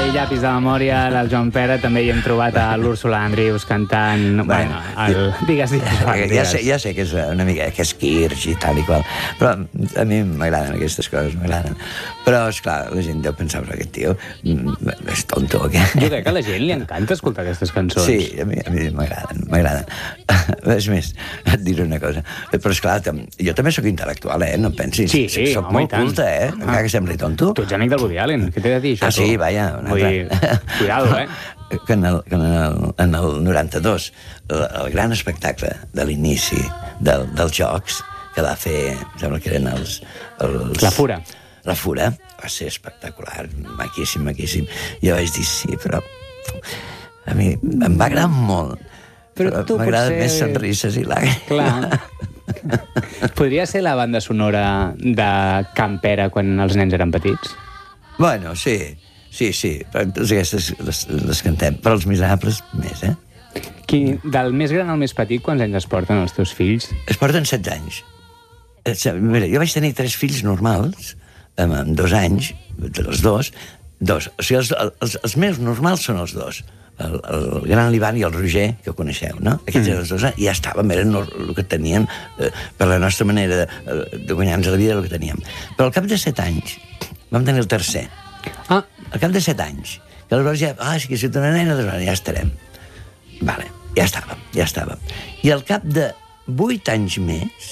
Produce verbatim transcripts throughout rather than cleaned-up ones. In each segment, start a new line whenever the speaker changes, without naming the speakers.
i llapis de memòria, el Joan Pere, també hi hem trobat a l'Úrsula Andrius cantant... Bueno, el... digues, digues,
ja,
digues.
Ja sé, ja sé que és una mica que és Kirsch i tal i qual, però a mi m'agraden aquestes coses, m'agraden. Però, esclar, la gent deu pensar que aquest tio és tonto o què?
Jo crec que a la gent li encanta escoltar aquestes cançons.
Sí, a mi, a mi m'agraden, m'agraden. És més, et diré una cosa. Però, esclar, jo també sóc intel·lectual, eh? No pensis.
Sí, sí,
soc
home,
molt culte, eh? Encara que sembli tonto.
Tu ets amic del Woody Allen, què t'he de dir, això?
Ah, sí, vaja, una
altra. Vull dir, cuidado, eh?
Que en el, que en el, en el noranta-dos, el, el gran espectacle de l'inici del, dels Jocs, que va fer, sembla que eren els... els
La Fura.
La Fura, va ser espectacular, maquíssim, maquíssim. Jo vaig dir, sí, però a mi em va agradar molt.
Però, però tu
m'agraden
potser...
més sonrises i làgrimes.
Clar. Podria ser la banda sonora de Can Pere quan els nens eren petits?
Bueno, sí, sí, sí. Totes aquestes les, les cantem. Però els Miserables, més, eh?
Qui, del més gran al més petit, quants anys es porten els teus fills?
Es porten setze anys. Mira, jo vaig tenir tres fills normals, amb, amb dos anys, els dos, dos. O sigui, els, els, els meus normals són els dos. El, el gran l'Ivan i el Roger, que ho coneixeu, no? Aquests mm. eren els dos, i ja estàvem, eren el que teníem, eh, per la nostra manera de, de guanyar-nos la vida, el que teníem. Però al cap de set anys vam tenir el tercer.
Ah.
Al cap de set anys. Que aleshores ja, ah, si que si una nena, doncs ja estarem. Vale, ja estàvem, ja estàvem. I al cap de vuit anys més,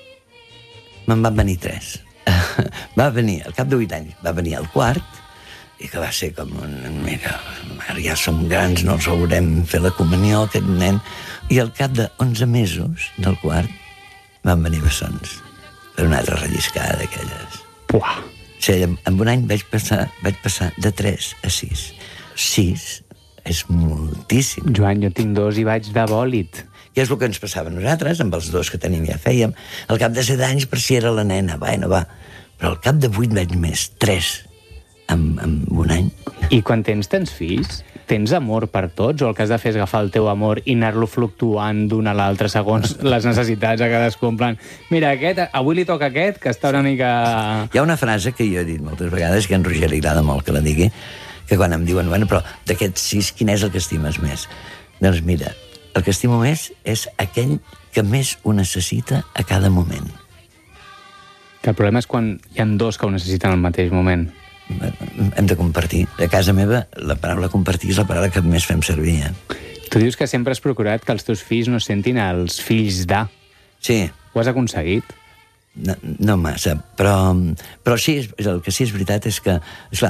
me'n van venir tres. Va venir, al cap de vuit anys, va venir el quart, i que va ser com un... Mira, ara ja som grans, no els haurem fer la comunió, aquest nen. I al cap de onze mesos del quart van venir bessons. Per una altra relliscada d'aquelles.
Puah!
O sigui, en un any vaig passar, vaig passar de tres a sis. sis és moltíssim.
Joan, jo tinc dos i vaig de bòlit.
Què és el que ens passava a nosaltres, amb els dos que tenim ja fèiem. Al cap de set anys, per si era la nena, bueno, va. Però al cap de vuit anys més, tres, en, en un any.
I quan tens tants fills, tens amor per tots, o el que has de fer és agafar el teu amor i anar-lo fluctuant d'un a l'altre segons les necessitats a cadascú, en plan, mira, aquest, avui li toca aquest, que està una mica...
Hi ha una frase que jo he dit moltes vegades, que a en Roger li agrada molt que la digui, que quan em diuen, bueno, però d'aquests sis, quin és el que estimes més? Doncs mira, el que estimo més és aquell que més ho necessita a cada moment.
Que el problema és quan hi ha dos que ho necessiten al mateix moment.
Hem de compartir. A casa meva, la paraula compartir és la paraula que més fem servir, eh?
Tu dius que sempre has procurat que els teus fills no sentin els fills de.
Sí.
Ho has aconseguit?
No, no massa, però, però sí, el que sí és veritat és que, esclar,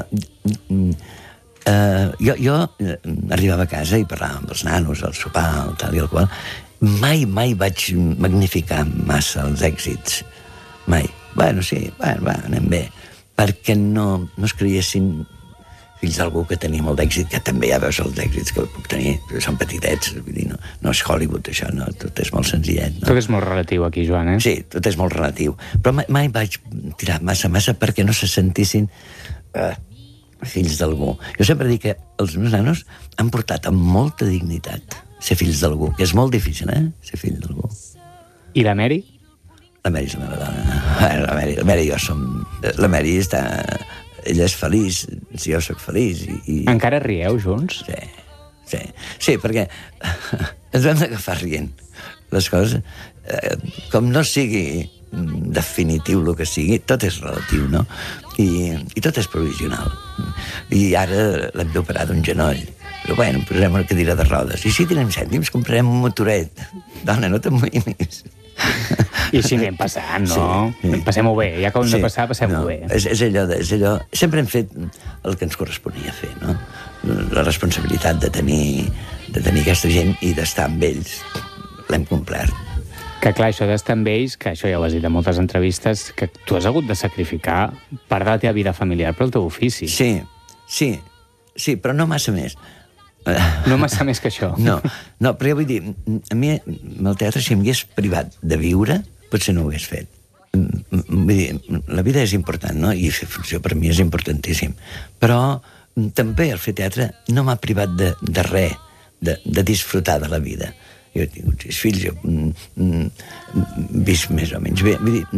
uh, jo, jo arribava a casa i parlàvem amb els nanos, al sopar, el tal i el qual, mai, mai vaig magnificar massa els èxits. Mai. Bueno, sí, bueno, va, anem bé. Perquè no, no es creiessin fills d'algú que tenia molt d'èxit, que també ja veus els èxits que puc tenir, són petitets, vull dir, no, no és Hollywood, això, no, tot és molt senzillet. No?
Tot és molt relatiu aquí, Joan, eh?
Sí, tot és molt relatiu. Però mai, mai vaig tirar massa, massa perquè no se sentissin uh, fills d'algú. Jo sempre dic que els meus nanos han portat amb molta dignitat ser fills d'algú, que és molt difícil, eh?, ser fill d'algú.
I la Mary?
La Mary és la meva dona. La Mary, la Mary i jo som... La Mary està... Ella és feliç, si jo sóc feliç. I, i...
Encara rieu junts?
Sí, sí. Sí, perquè ens hem d'agafar rient. Les coses, eh, com no sigui definitiu el que sigui, tot és relatiu, no? I, i tot és provisional. I ara l'hem d'operar d'un genoll. Però bueno, posarem una cadira de rodes. I si tenim cèntims, comprarem un motoret. Dona, no t'amoïnis.
I si anem passant, no? Sí, sí. Passem-ho bé, ja que ho hem sí, de passar, passem-ho no, bé.
És, és, allò de, és allò... Sempre hem fet el que ens corresponia fer, no? La responsabilitat de tenir, de tenir aquesta gent i d'estar amb ells. L'hem complert.
Que clar, això d'estar amb ells, que això ja ho has dit en moltes entrevistes, que tu has hagut de sacrificar part de la teva vida familiar pel teu ofici.
Sí, sí, sí, però no massa més.
No massa més que això.
No, no, però jo vull dir, a mi el teatre, si em hagués privat de viure, potser no ho hagués fet. Vull dir, la vida és important, no? I fer funció per mi és importantíssim. Però també el fer teatre no m'ha privat de, de res, de, de disfrutar de la vida. Jo he tingut sis fills, jo mm, mm, visc més o menys bé. Vull dir,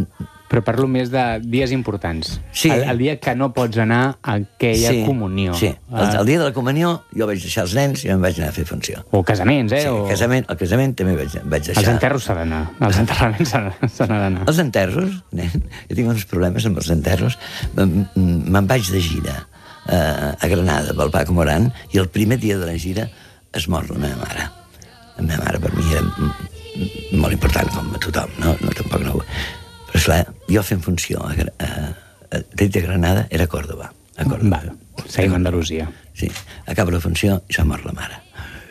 Però parlo més de dies importants.
Sí.
El, el dia que no pots anar a aquella
sí,
comunió.
Sí, el, el dia de la comunió jo vaig deixar els nens i em vaig anar a fer funció.
O casaments, eh?
Sí,
o...
el casament, el casament també vaig, vaig deixar.
Els enterros s'ha d'anar. Els enterraments s'ha d'anar.
Els enterros, nen, jo tinc uns problemes amb els enterros. Me'n vaig de gira eh, a Granada, pel Paco Moran, i el primer dia de la gira es mor la meva mare. La meva mare per mi era molt important, com a tothom, no? No, tampoc no... Però, esclar, jo fent funció a, a, a, de Granada era a Còrdoba. A Còrdoba.
Val, seguim a Andalusia.
Sí, acaba la funció i s'ha mort la mare.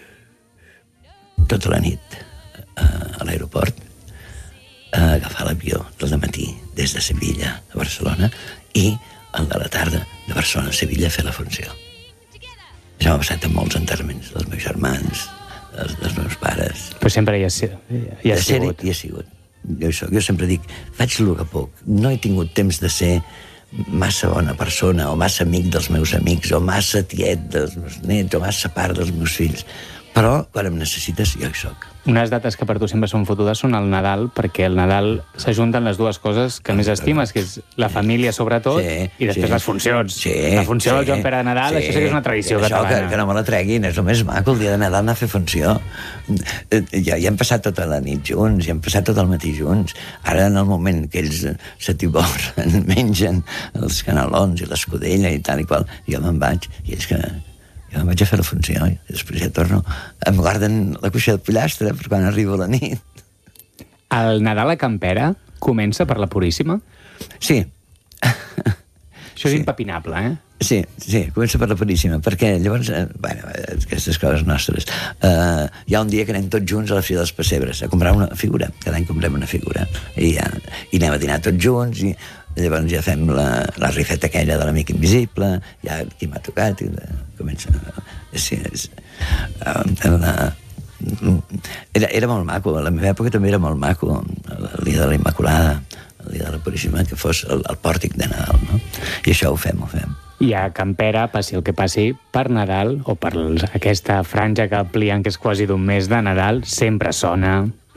Tota la nit a, a l'aeroport, a agafar l'avió del matí des de Sevilla a Barcelona i el de la tarda de Barcelona a Sevilla a fer la funció. Això m'ha passat amb molts enterraments dels meus germans, dels, dels meus pares.
Però sempre hi ha, hi ha sigut.
Hi ha sigut. Jo, soc, jo sempre dic, faig el que puc. No he tingut temps de ser massa bona persona, o massa amic dels meus amics, o massa tiet dels meus nets, o massa part dels meus fills. Però, quan em necessites, jo hi soc.
Unes dates que per tu sempre són fotudes són el Nadal, perquè el Nadal s'ajunten les dues coses que més estimes, que és la família, sobretot,
sí,
i després
sí,
les funcions.
Sí,
la funció
sí,
del Joan Pere de Nadal,
sí,
això sí que és una tradició
això
catalana.
Que, que no me la treguin, és el més maco, el dia de Nadal anar a fer funció. Ja, ja hem passat tota la nit junts, ja hem passat tot el matí junts. Ara, en el moment que ells s'atiborren, mengen els canelons i l'escudella i tal i qual, jo me'n vaig, i és que... Jo me'n vaig a fer la funció i després ja torno. Em guarden la cuixa de pollastre per quan arribo a la nit.
El Nadal a Campera comença per la Puríssima?
Sí.
Això és
sí.
impepinable, eh?
Sí, sí, comença per la Puríssima, perquè llavors, eh, bueno, aquestes coses nostres, eh, hi ha un dia que anem tots junts a la Fira dels Pessebres a comprar una figura, cada any comprem una figura, i, ja, i anem a dinar tots junts, i llavors ja fem la, la rifeta aquella de l'amic invisible, ja qui m'ha tocat, i la, comença... Sí, és, uh, la, era, era molt maco, a la meva època també era molt maco, el dia de la Immaculada, el dia de la Puríssima, que fos el, el pòrtic de Nadal, no? I això ho fem, ho fem.
I a Campera, passi el que passi, per Nadal, o per aquesta franja que amplien, que és quasi d'un mes de Nadal, sempre sona